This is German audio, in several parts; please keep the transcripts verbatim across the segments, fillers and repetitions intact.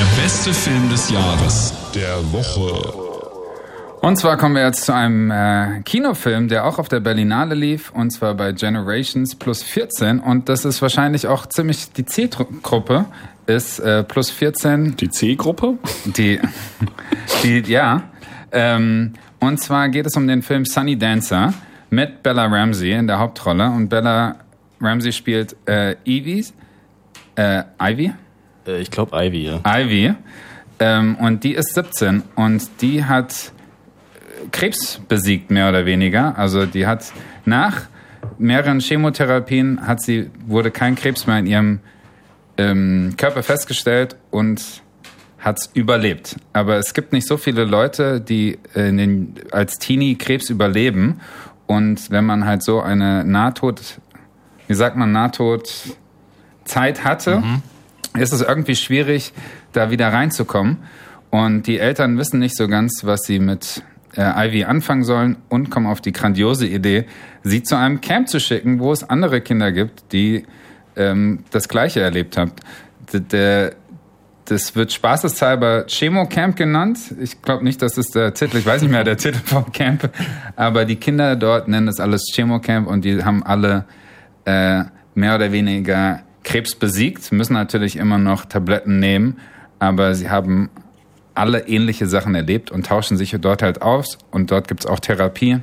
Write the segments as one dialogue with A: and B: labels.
A: Der beste Film des Jahres. Der Woche.
B: Und zwar kommen wir jetzt zu einem äh, Kinofilm, der auch auf der Berlinale lief, und zwar bei Generations plus vierzehn. Und das ist wahrscheinlich auch ziemlich die C-Gruppe, ist äh, plus vierzehn.
A: Die C-Gruppe?
B: Die, die, ja. Ähm, und zwar geht es um den Film Sunny Dancer mit Bella Ramsey in der Hauptrolle. Und Bella Ramsey spielt äh, Ivy. Äh, Ivy?
C: Äh, ich glaube Ivy, ja.
B: Ivy. Ähm, und die ist siebzehn und die hat Krebs besiegt, mehr oder weniger. Also die hat nach mehreren Chemotherapien hat sie, wurde kein Krebs mehr in ihrem ähm, Körper festgestellt und hat es überlebt. Aber es gibt nicht so viele Leute, die in den, als Teenie Krebs überleben. Und wenn man halt so eine Nahtod, wie sagt man, Nahtodzeit hatte, mhm. ist es irgendwie schwierig, da wieder reinzukommen. Und die Eltern wissen nicht so ganz, was sie mit äh, Ivy anfangen sollen und kommen auf die grandiose Idee, sie zu einem Camp zu schicken, wo es andere Kinder gibt, die ähm, das Gleiche erlebt haben. D- der, das wird spaßeshalber Chemo-Camp genannt. Ich glaube nicht, das ist der Titel. Ich weiß nicht mehr der Titel vom Camp. Aber die Kinder dort nennen das alles Chemo-Camp und die haben alle äh, mehr oder weniger Krebs besiegt, müssen natürlich immer noch Tabletten nehmen, aber sie haben alle ähnliche Sachen erlebt und tauschen sich dort halt aus und dort gibt's auch Therapie.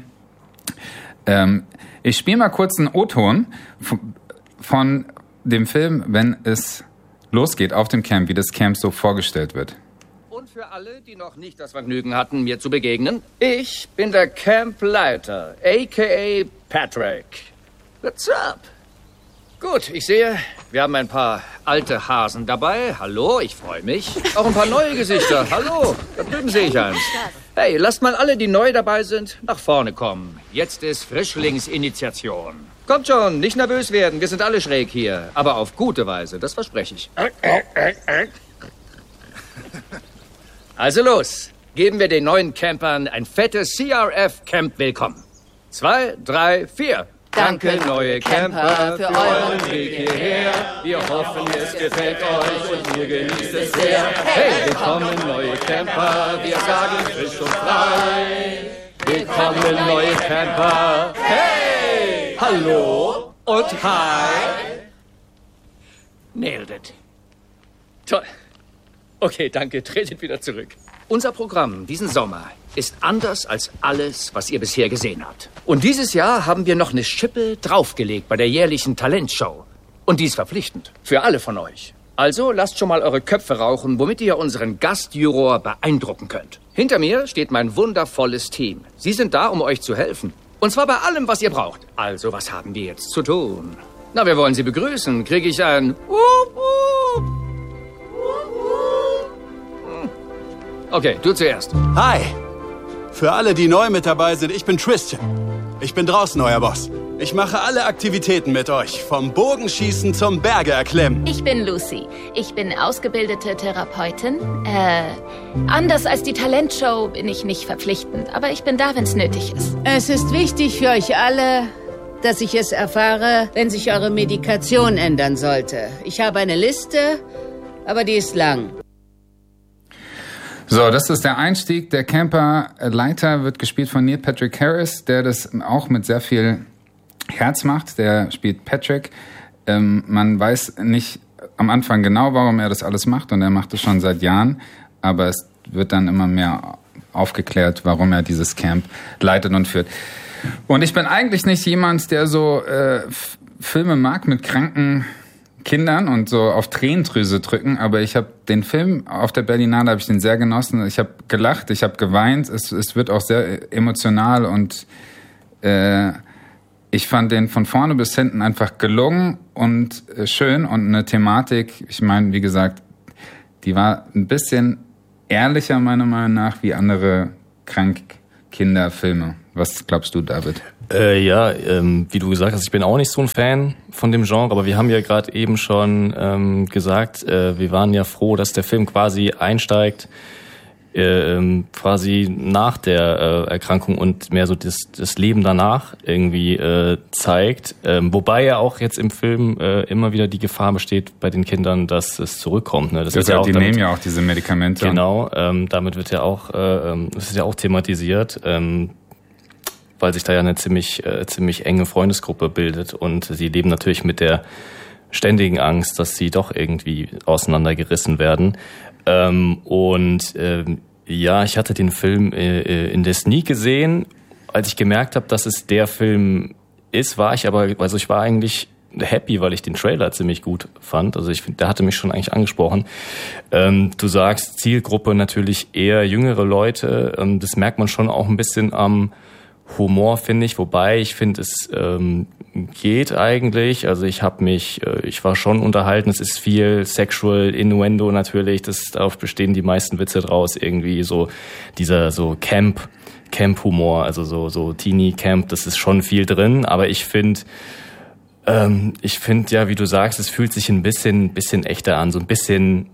B: Ähm, ich spiele mal kurz einen O-Ton von, von dem Film, wenn es losgeht auf dem Camp, wie das Camp so vorgestellt wird.
D: Und für alle, die noch nicht das Vergnügen hatten, mir zu begegnen, ich bin der Campleiter, a k a. Patrick. What's up? Gut, ich sehe, wir haben ein paar alte Hasen dabei. Hallo, ich freue mich. Auch ein paar neue Gesichter. Hallo, da drüben sehe ich eins. Hey, lasst mal alle, die neu dabei sind, nach vorne kommen. Jetzt ist Frischlingsinitiation. Kommt schon, nicht nervös werden. Wir sind alle schräg hier. Aber auf gute Weise, das verspreche ich. Also los, geben wir den neuen Campern ein fettes C R F-Camp willkommen. Zwei, drei, vier. Danke, neue Camper, für euren Weg hierher. Wir hoffen, es gefällt euch und ihr genießt es sehr. Hey, willkommen, neue Camper, wir sagen frisch und frei. Willkommen, neue Camper. Hey, hallo und hi. Nailed it. Toll. Okay, danke, tretet wieder zurück. Unser Programm diesen Sommer ist anders als alles, was ihr bisher gesehen habt. Und dieses Jahr haben wir noch eine Schippe draufgelegt bei der jährlichen Talentshow. Und die ist verpflichtend. Für alle von euch. Also lasst schon mal eure Köpfe rauchen, womit ihr unseren Gastjuror beeindrucken könnt. Hinter mir steht mein wundervolles Team. Sie sind da, um euch zu helfen. Und zwar bei allem, was ihr braucht. Also, was haben wir jetzt zu tun? Na, wir wollen Sie begrüßen. Kriege ich ein Wup, Wup. Okay, du zuerst.
E: Hi. Für alle, die neu mit dabei sind, ich bin Tristan. Ich bin draußen euer Boss. Ich mache alle Aktivitäten mit euch, vom Bogenschießen zum Berge erklimmen.
F: Ich bin Lucy. Ich bin ausgebildete Therapeutin. Äh, anders als die Talentshow bin ich nicht verpflichtend, aber ich bin da, wenn es nötig ist.
G: Es ist wichtig für euch alle, dass ich es erfahre, wenn sich eure Medikation ändern sollte. Ich habe eine Liste, aber die ist lang.
B: So, das ist der Einstieg. Der Camperleiter wird gespielt von Neil Patrick Harris, der das auch mit sehr viel Herz macht. Der spielt Patrick. Ähm, man weiß nicht am Anfang genau, warum er das alles macht, und er macht es schon seit Jahren, aber es wird dann immer mehr aufgeklärt, warum er dieses Camp leitet und führt. Und ich bin eigentlich nicht jemand, der so äh, F- Filme mag mit kranken Kindern und so auf Tränendrüse drücken, aber ich habe den Film auf der Berlinale habe ich den sehr genossen. Ich habe gelacht, ich habe geweint. Es, es wird auch sehr emotional und äh, ich fand den von vorne bis hinten einfach gelungen und äh, schön und eine Thematik. Ich meine, wie gesagt, die war ein bisschen ehrlicher meiner Meinung nach wie andere Krankkinderfilme. Was glaubst du, David?
C: Äh, ja, ähm, wie du gesagt hast, ich bin auch nicht so ein Fan von dem Genre, aber wir haben ja gerade eben schon ähm, gesagt, äh, wir waren ja froh, dass der Film quasi einsteigt äh, quasi nach der äh, Erkrankung und mehr so das, das Leben danach irgendwie äh, zeigt. Ähm, wobei ja auch jetzt im Film äh, immer wieder die Gefahr besteht bei den Kindern, dass es zurückkommt. Ne? Das
B: das
C: ist ja auch
B: die
C: damit,
B: nehmen ja auch diese Medikamente.
C: Genau, ähm, damit wird ja auch, äh, das ist ja auch thematisiert. Ähm, weil sich da ja eine ziemlich äh, ziemlich enge Freundesgruppe bildet und sie leben natürlich mit der ständigen Angst, dass sie doch irgendwie auseinandergerissen werden. Ähm, und ähm, ja, ich hatte den Film äh, in der Sneak gesehen. Als ich gemerkt habe, dass es der Film ist, war ich aber, also ich war eigentlich happy, weil ich den Trailer ziemlich gut fand. Also ich finde, der hatte mich schon eigentlich angesprochen. Ähm, du sagst, Zielgruppe natürlich eher jüngere Leute. Ähm, das merkt man schon auch ein bisschen am Humor, finde ich, wobei ich finde, es ähm, geht eigentlich. Also ich habe mich, äh, ich war schon unterhalten. Es ist viel Sexual Innuendo natürlich. Das, darauf bestehen die meisten Witze draus. Irgendwie so dieser so Camp, Camp-Humor, also so so Teenie-Camp. Das ist schon viel drin. Aber ich finde, ähm, ich finde ja, wie du sagst, es fühlt sich ein bisschen, bisschen echter an, so ein bisschen.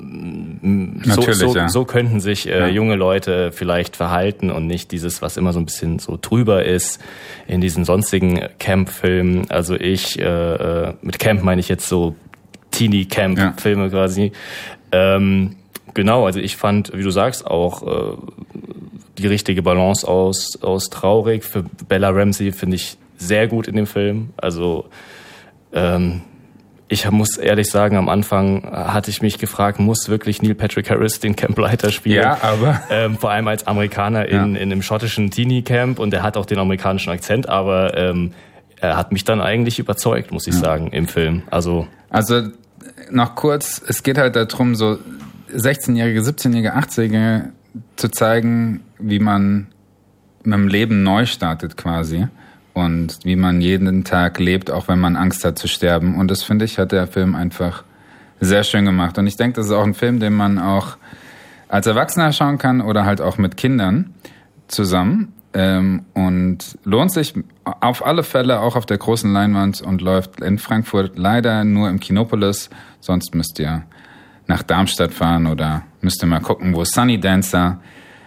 B: Natürlich,
C: so, so,
B: ja.
C: so könnten sich äh,
B: ja.
C: junge Leute vielleicht verhalten und nicht dieses, was immer so ein bisschen so drüber ist in diesen sonstigen Camp-Filmen. Also ich, äh, mit Camp meine ich jetzt so Teenie-Camp-Filme ja. quasi. Ähm, genau, also ich fand, wie du sagst, auch äh, die richtige Balance aus, aus traurig. Für Bella Ramsey finde ich sehr gut in dem Film. Also ähm, ich muss ehrlich sagen, am Anfang hatte ich mich gefragt, muss wirklich Neil Patrick Harris den Campleiter spielen?
B: Ja, aber...
C: Ähm, vor allem als Amerikaner in, ja. in einem schottischen Teenie-Camp und er hat auch den amerikanischen Akzent, aber ähm, er hat mich dann eigentlich überzeugt, muss ich ja. sagen, im Film. Also,
B: also noch kurz, es geht halt darum, so sechzehnjährige, siebzehnjährige, achtzigjährige zu zeigen, wie man mit dem Leben neu startet quasi. Und wie man jeden Tag lebt, auch wenn man Angst hat zu sterben. Und das, finde ich, hat der Film einfach sehr schön gemacht. Und ich denke, das ist auch ein Film, den man auch als Erwachsener schauen kann oder halt auch mit Kindern zusammen. Und lohnt sich auf alle Fälle auch auf der großen Leinwand und läuft in Frankfurt leider nur im Kinopolis. Sonst müsst ihr nach Darmstadt fahren oder müsst ihr mal gucken, wo Sunny Dancer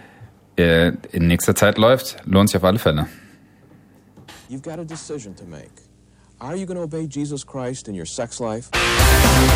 B: in nächster Zeit läuft. Lohnt sich auf alle Fälle.
H: You've got a decision to make. Are you going to obey Jesus Christ in your sex life?